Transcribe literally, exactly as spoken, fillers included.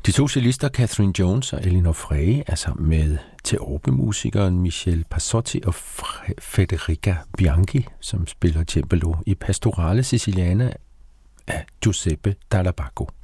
De to cellister Catherine Jones og Elinor Frey er sammen med teorbemusikeren Michel Passotti og Federica Bianchi, som spiller cembalo i Pastorale Siciliana af Giuseppe Dall'Abaco.